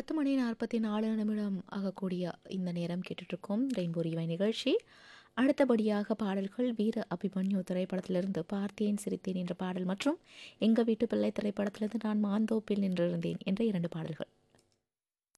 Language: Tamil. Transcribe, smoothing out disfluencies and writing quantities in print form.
10:44 ஆகக்கூடிய இந்த நேரம் கேட்டுட்ருக்கோம் ரெயின்போ ரிவை நிகழ்ச்சி. அடுத்தபடியாக பாடல்கள் வீர அபிமன்யு திரைப்படத்திலிருந்து பார்த்தேன் சிரித்தேன் என்ற பாடல் மற்றும் எங்க வீட்டு பிள்ளை திரைப்படத்திலிருந்து நான் மாந்தோப்பில் நின்றிருந்தேன் என்ற 2 பாடல்கள்.